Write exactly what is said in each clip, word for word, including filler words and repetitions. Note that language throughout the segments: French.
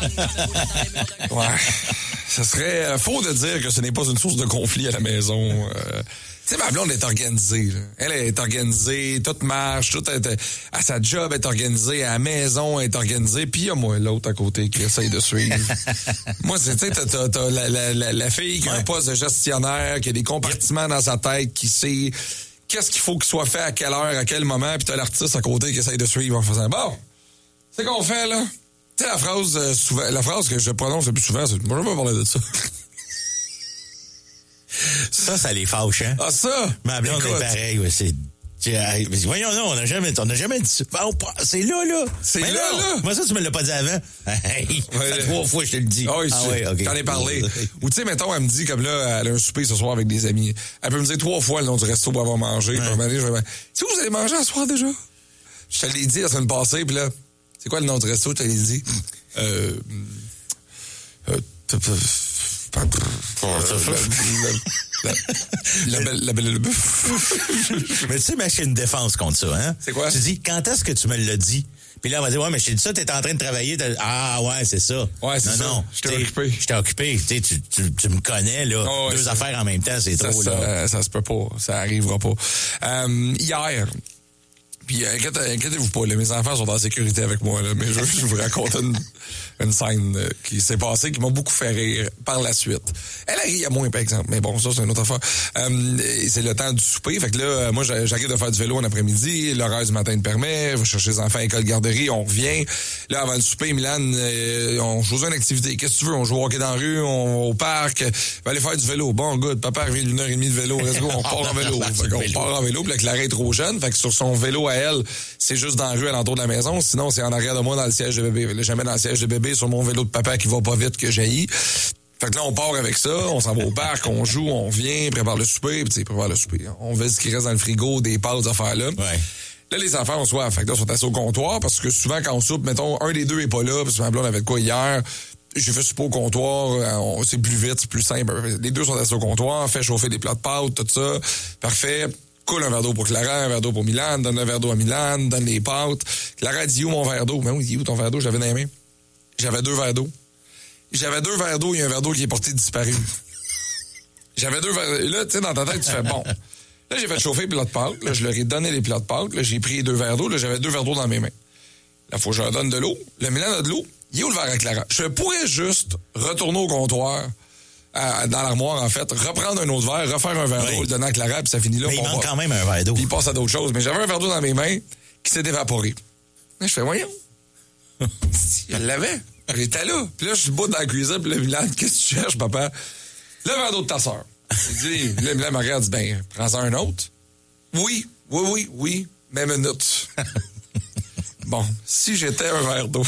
Ouais. Ça serait euh, faux de dire que ce n'est pas une source de conflit à la maison. Euh, tu sais, ma blonde est organisée. Là. Elle est organisée, tout marche, tout est, à sa job est organisée, à la maison est organisée, puis il y a moi, l'autre à côté, qui essaye de suivre. Moi, tu sais, t'as, t'as, t'as la, la, la, la fille qui a un poste de gestionnaire, qui a des compartiments dans sa tête, qui sait qu'est-ce qu'il faut qu'il soit fait à quelle heure, à quel moment, puis t'as l'artiste à côté qui essaye de suivre en faisant « Bon, c'est qu'on fait, là? » Tu sais, la phrase, euh, souvent, la phrase que je prononce le plus souvent, c'est « Moi, je vais pas parler de ça. » Ça, ça les fâche, hein? Ah, ça? Ma blonde est pareil, ouais, c'est... Voyons, non, on n'a jamais, on n'a jamais dit ça. C'est là, là. C'est mais là, non, là. Moi, ça, tu me l'as pas dit avant. Hey, ça fait trois fois que je te le dis. Oh, ah oui, OK. J'en ai parlé. Ou tu sais, mettons, elle me dit, comme là, elle a un souper ce soir avec des amis. Elle peut me dire trois fois le nom du resto pour avoir mangé. Ouais. Puis je vais dire, tu sais où vous allez manger ce soir déjà? Je te l'ai dit la semaine passée, puis là, c'est quoi le nom du resto? Je te l'ai dit. Euh... euh La belle, la belle, le bœuf. Mais tu sais, mais j'ai une défense contre ça, hein? C'est quoi? Tu dis, quand est-ce que tu me l'as dit? Puis là, on va dire, ouais, mais je t'ai dit ça, t'es en train de travailler. Ah, ouais, c'est ça. Ouais, c'est non, ça. Non, j'étais occupé. J'étais occupé. Tu, tu, tu, tu me connais, là. Oh, ouais, Deux affaires en même temps, c'est ça, trop, ça, là. Ça se peut pas. Ça arrivera pas. Euh, hier, puis inquiétez, inquiétez-vous pas, là, mes enfants sont en sécurité avec moi, là, mais je veux juste vous raconter une, une scène euh, qui s'est passée, qui m'a beaucoup fait rire par la suite. Elle a ri à moins, par exemple, mais bon, ça, c'est une autre affaire. Euh, c'est le temps du souper, fait que là, moi, j'arrive de faire du vélo en après-midi, l'horaire du matin me permet, je vais chercher les enfants à l'école garderie, on revient. Là, avant le souper, Milan, euh, on joue une activité. Qu'est-ce que tu veux? On joue au hockey dans la rue, on au parc, on va aller faire du vélo. Bon, good, papa revient d'une heure et demie de vélo, let's go, on part en vélo. Fait qu'on part en vélo, puis là, Clara est trop jeune, fait que sur son vélo à elle, c'est juste dans la rue alentour de la maison. Sinon, c'est en arrière de moi dans le siège de bébé. Là, jamais dans le siège de bébé sur mon vélo de papa qui va pas vite que j'haïs. Fait que là, on part avec ça, on s'en va au parc, on joue, on vient, prépare le souper, puis tu sais, prépare le souper. On veut ce qui reste dans le frigo, des pâtes, des affaires-là. Ouais. Là, les enfants ont soif. Fait que là, ils sont assis au comptoir parce que souvent, quand on soupe, mettons, un des deux est pas là, parce que ma blonde avait de quoi hier. J'ai fait souper au comptoir, on, c'est plus vite, c'est plus simple. Les deux sont assis au comptoir, fait chauffer des plats de pâtes, tout ça. Parfait. Coule un verre d'eau pour Clara, un verre d'eau pour Milan, donne un verre d'eau à Milan, donne les pâtes. Clara dit où mon verre d'eau? Ben oui, dit où ton verre d'eau? J'avais dans les mains. J'avais deux verres d'eau. J'avais deux verres d'eau, il y a un verre d'eau qui est porté disparu. J'avais deux verres d'eau. Là, tu sais, dans ta tête, tu fais bon. Là, j'ai fait chauffer les plats de pâtes. Là, je leur ai donné les plats de pâtes. Là, j'ai pris deux verres d'eau. Là, j'avais deux verres d'eau dans mes mains. Là, faut que je leur donne de l'eau. Le Milan a de l'eau. Il est où le verre à Clara? Je pourrais juste retourner au comptoir, à, dans l'armoire, en fait, reprendre un autre verre, refaire un verre oui. d'eau, le donner à Clara, puis ça finit là. Mais il manque va... quand même un verre d'eau. Puis il passe à d'autres choses. Mais j'avais un verre d'eau dans mes mains qui s'est évaporé. Là, je fais, voyons. Je l'avais. J'étais là. Puis là, je suis bout dans la cuisine, puis là, Milan, qu'est-ce que tu cherches, papa? Le verre d'eau de ta sœur. Il dit, là, Milan me regarde, dit, ben, prends-en un autre. Oui, oui, oui, oui, même minute. Bon, si j'étais un verre d'eau.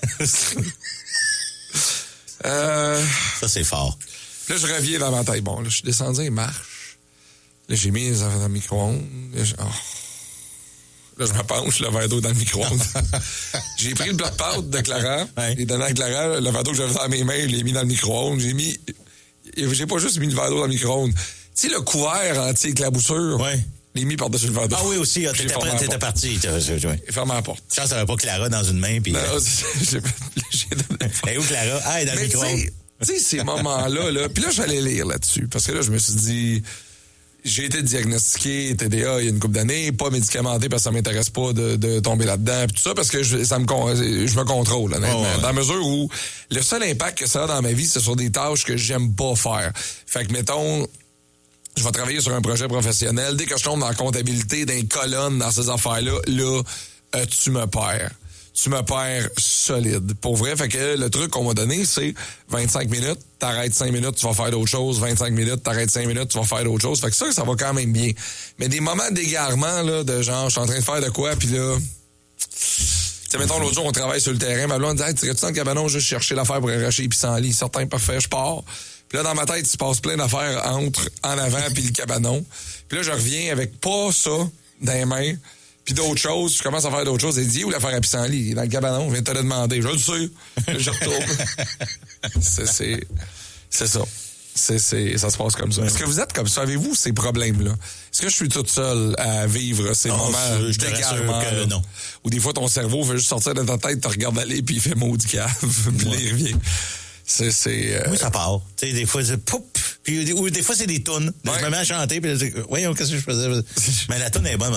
euh... Ça, c'est fort. Là, je reviens dans ma tête. Bon, là, je suis descendu, il marche. Là, j'ai mis les enfants dans le micro-ondes. Là, je, oh. là, je me penche, le verre d'eau dans le micro-ondes. J'ai pris le plat de pâtes de Clara. Ouais. J'ai donné à Clara le verre d'eau que j'avais dans mes mains. Je l'ai mis dans le micro-ondes. J'ai mis... J'ai pas juste mis le verre d'eau dans le micro-ondes. Tu sais, le couvert anti-éclaboussure. Ouais. Je l'ai mis par-dessus le verre d'eau. Ah oui, aussi. Ah, t'étais, prêt, t'étais parti. J'ai fermé la porte. Je pense que ça n'avait pas Clara dans une main. Puis... Non, j'ai, j'ai donné... Et où Clara? Ah, elle est dans mais le micro-ondes. Tu sais, ces moments-là, là, puis là, j'allais lire là-dessus, parce que là, je me suis dit, j'ai été diagnostiqué T D A il y a une couple d'années, pas médicamenté parce que ça m'intéresse pas de, de tomber là-dedans, puis tout ça, parce que je, ça me, je me contrôle, honnêtement, oh, ouais. Dans la mesure où le seul impact que ça a dans ma vie, c'est sur des tâches que j'aime pas faire. Fait que, mettons, je vais travailler sur un projet professionnel, dès que je tombe dans la comptabilité, dans les colonnes, dans ces affaires-là, là, euh, tu me perds. Tu me perds solide. Pour vrai, fait que le truc qu'on m'a donné, c'est vingt-cinq minutes, t'arrêtes cinq minutes, tu vas faire d'autres choses. vingt-cinq minutes, t'arrêtes cinq minutes, tu vas faire d'autres choses. Fait que ça, ça va quand même bien. Mais des moments d'égarement, là, de genre, je suis en train de faire de quoi, puis là... Tu sais, mettons, l'autre jour, on travaille sur le terrain, ma blonde dit, hey, tu irais-tu dans le cabanon juste chercher l'affaire pour arracher les pissenlits? Certains parfait, je pars. Puis là, dans ma tête, il se passe plein d'affaires entre en avant puis le cabanon. Puis là, je reviens avec pas ça dans les mains. Puis d'autres choses, je commence à faire d'autres choses. Elle dit, où l'affaire à pissenlit? Il est dans le cabanon, je viens de te le demander. Je le sais. Je retourne. c'est, c'est, c'est ça. C'est, c'est, ça se passe comme ça. Ouais. Est-ce que vous êtes comme ça? Avez-vous ces problèmes-là? Est-ce que je suis toute seule à vivre ces non, moments je te rassure que non. Ou des fois, ton cerveau veut juste sortir de ta tête, te regarde aller, puis il fait maudit cave, puis là, il revient. C'est, c'est, euh... Oui, ça part. Tu sais, des fois, c'est poup. Puis, ou des fois, c'est des tunes. Ouais. Je me mets à chanter, puis je dis, voyons, qu'est-ce que je faisais? Mais la tune est bonne.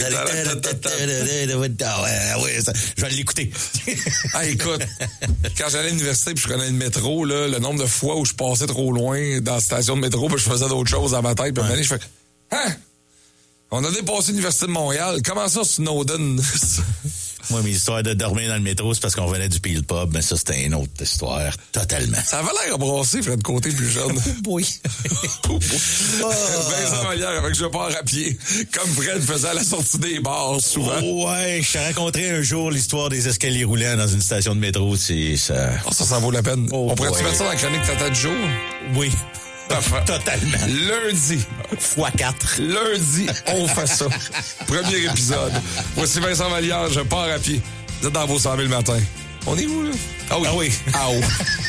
Ouais, je vais l'écouter. Ah, écoute, quand j'allais à l'université, puis je prenais le métro, là, le nombre de fois où je passais trop loin dans la station de métro, puis je faisais d'autres choses dans ma tête, puis ouais. je fais, hein? On a dépassé l'Université de Montréal. Comment ça, Snowden? Moi, mes histoires de dormir dans le métro, c'est parce qu'on venait du Peel Pub, mais ça, c'était une autre histoire, totalement. Ça avait l'air embrassé, Fred Côté, plus jeune. Oui. Oh. Vincent Vallière, avec Je pars à pied, comme Fred faisait à la sortie des bars, souvent. Oh, ouais, je t'ai rencontré un jour l'histoire des escaliers roulants dans une station de métro, c'est ça. Oh, ça, ça vaut la peine. Oh, on pourrait-tu mettre ça dans la chronique Tata du jour? Oui. Parfait. Totalement. Lundi. fois quatre. Lundi, on fait ça. Premier épisode. Voici Vincent Vallière, Je pars à pied. Vous êtes dans vos cent mille le matin. On est où, là? Ah oui. Ah oui. Ah oui.